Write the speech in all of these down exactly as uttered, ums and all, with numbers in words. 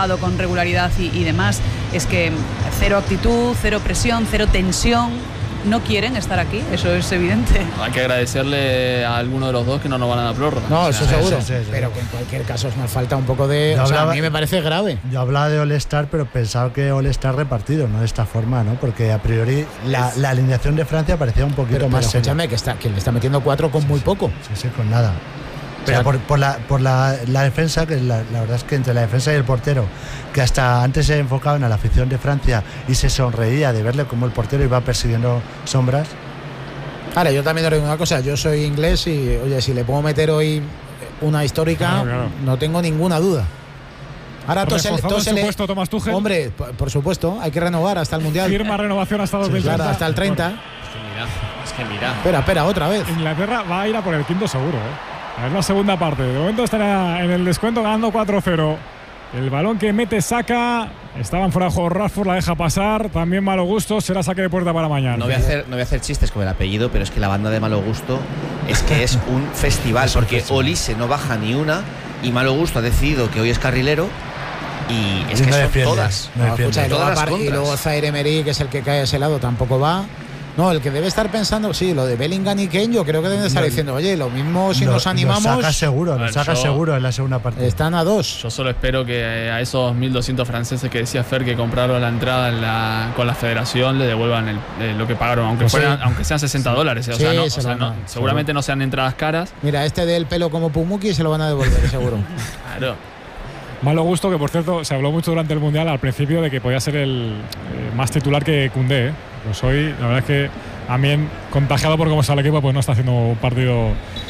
jugado con regularidad y, y demás, es que cero actitud, cero presión, cero tensión. No quieren estar aquí, eso es evidente. Hay que agradecerle a alguno de los dos que no nos van a dar prórroga. No, eso o sea, seguro. Sí, sí, sí. Pero que en cualquier caso nos falta un poco de. Yo O sea, hablaba- a mí me parece grave. Yo hablaba de All-Star, pero pensaba que All-Star repartido, no de esta forma, ¿no? Porque a priori la, la alineación de Francia parecía un poquito Pero, más pero seria. escúchame, que, está, que le está metiendo cuatro con muy poco. Sí, sí, con nada. Pero O sea, por, por, la, por la, la defensa, que la, la verdad es que entre la defensa y el portero, que hasta antes se enfocaban a la afición de Francia y se sonreía de verle como el portero iba persiguiendo sombras. Ahora, yo también te digo una cosa, yo soy inglés y, oye, si le puedo meter hoy una histórica, Claro, claro. no tengo ninguna duda. Ahora Tosel, Reforzado en su Tosel- puesto Thomas Tuchel. hombre, por, por supuesto, hay que renovar hasta el Mundial. Firma renovación hasta dos mil treinta. Claro, hasta el treinta. Es que mira, es que mira. Espera, espera, otra vez. Inglaterra va a ir a por el quinto seguro, ¿eh? Es la segunda parte. De momento estará en el descuento ganando cuatro cero. El balón que mete Saka. Estaban fuera de juego. Rashford la deja pasar. También malo gusto. Será saque de puerta para mañana. No voy a hacer, no voy a hacer chistes con el apellido, pero es que la banda de Malo Gusto es que es un festival, porque Olise no baja ni una y Malo Gusto ha decidido que hoy es carrilero y es Y que no son defiende, todas. no No, defiende. escucha, y, luego, Todas las aparte- y contras. luego Zaire Emery, que es el que cae a ese lado, tampoco va. No, el que debe estar pensando, sí, lo de Bellingham y Kane, yo creo que deben estar No, diciendo, oye, lo mismo si Lo- nos animamos, Lo saca seguro, A lo ver, saca yo- seguro en la segunda parte. están a dos. Yo solo espero que a esos mil doscientos franceses que decía Fer que compraron la entrada en la, con la federación le devuelvan el- eh, lo que pagaron, aunque, Pues sí. fueran, aunque sean sesenta dólares. O Sí, sea, no, o se sea, lo no, van a- seguramente no sean entradas caras. Mira, este del pelo como Pumuki se lo van a devolver, seguro. Claro. Malo gusto, que por cierto se habló mucho durante el Mundial al principio de que podía ser el eh, más titular que Koundé. ¿eh? Pues hoy, la verdad es que también contagiado por cómo está el equipo, pues no está haciendo un partido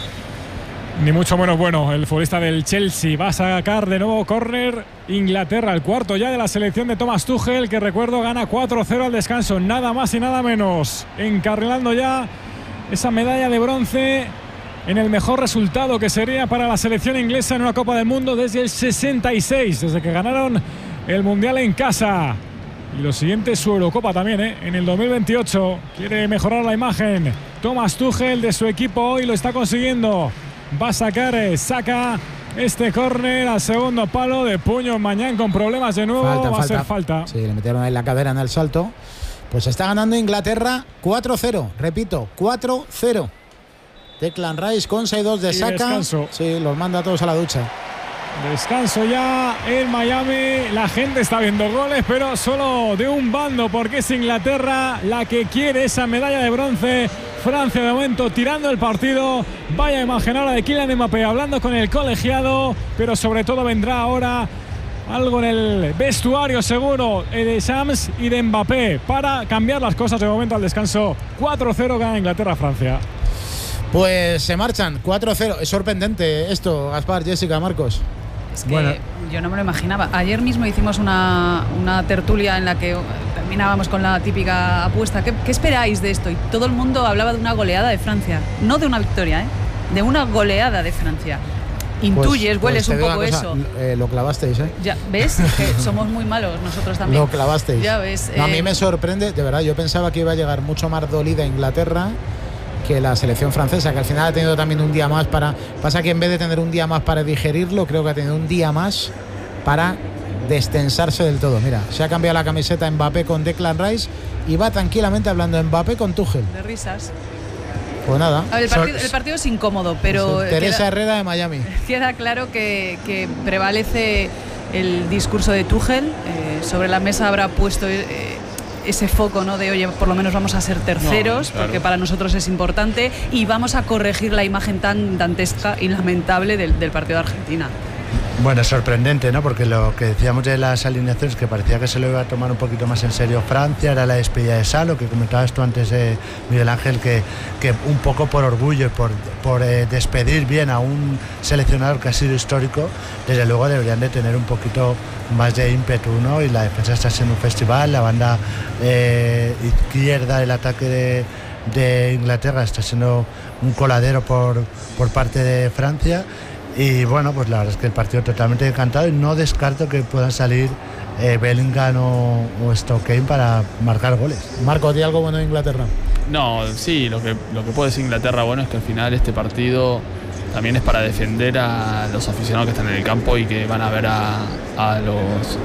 ni mucho menos bueno. El futbolista del Chelsea va a sacar de nuevo córner. Inglaterra, el cuarto ya de la selección de Thomas Tuchel, que recuerdo gana cuatro cero al descanso, nada más y nada menos. Encarrilando ya esa medalla de bronce en el mejor resultado que sería para la selección inglesa en una Copa del Mundo desde el sesenta y seis, desde que ganaron el Mundial en casa. Y lo siguiente es su Eurocopa también, ¿eh? En el dos mil veintiocho. Quiere mejorar la imagen Thomas Tuchel de su equipo, hoy lo está consiguiendo. Va a sacar, eh, saca este córner al segundo palo de puño. Mañán con problemas de nuevo, Falta, va falta. a ser falta. Sí, le metieron ahí la cadera en el salto. Pues está ganando Inglaterra cuatro cero. Repito, cuatro cero. Declan Rice con seis dos de Y Saka. descanso. Sí, los manda a todos a la ducha. Descanso ya en Miami. La gente está viendo goles, pero solo de un bando, porque es Inglaterra la que quiere esa medalla de bronce. Francia de momento tirando el partido. Vaya imagen ahora de Kylian Mbappé hablando con el colegiado, pero sobre todo vendrá ahora algo en el vestuario seguro de Shams y de Mbappé para cambiar las cosas. De momento al descanso cuatro cero gana Inglaterra-Francia. Pues se marchan cuatro cero. Es sorprendente esto, Gaspar, Jessica, Marcos. Es que Bueno. yo no me lo imaginaba. Ayer mismo hicimos una, una tertulia en la que terminábamos con la típica apuesta. ¿Qué, qué esperáis de esto? Y todo el mundo hablaba de una goleada de Francia. No de una victoria, ¿eh? De una goleada de Francia. Intuyes, Pues- hueles pues te un digo poco una cosa, eso. eh, lo clavasteis, ¿eh? Ya, ¿ves? Que somos muy malos nosotros también. Lo clavasteis. Ya ves. No, a eh, mí me sorprende, de verdad, yo pensaba que iba a llegar mucho más dolida Inglaterra que la selección francesa, que al final ha tenido también un día más para... Pasa que en vez de tener un día más para digerirlo, creo que ha tenido un día más para destensarse del todo. Mira, se ha cambiado la camiseta Mbappé con Declan Rice y va tranquilamente hablando Mbappé con Tuchel. De risas. Pues nada. A ver, el, partido, el partido es incómodo, pero Teresa queda, Herrera de Miami. queda claro que, que prevalece el discurso de Tuchel. Eh, sobre la mesa habrá puesto eh, ese foco, ¿no? De oye, por lo menos vamos a ser terceros, No, claro. porque para nosotros es importante, y vamos a corregir la imagen tan dantesca y lamentable del, del partido de Argentina. Bueno, es sorprendente, ¿no? Porque lo que decíamos de las alineaciones, que parecía que se lo iba a tomar un poquito más en serio Francia, era la despedida de Salo, que comentabas tú antes, eh, Miguel Ángel, que, que un poco por orgullo y por, por eh, despedir bien a un seleccionador que ha sido histórico, desde luego deberían de tener un poquito más de ímpetu, ¿no? Y la defensa está siendo un festival, la banda eh, izquierda, el ataque de, de Inglaterra está siendo un coladero por, por parte de Francia. Y bueno, pues la verdad es que el partido totalmente encantado, y no descarto que puedan salir eh, Bellingham o, o Stockane para marcar goles. Marco, ¿di algo bueno de Inglaterra? No, sí, lo que, lo que puede decir Inglaterra bueno es que al final este partido también es para defender a los aficionados que están en el campo y que van a ver a, a los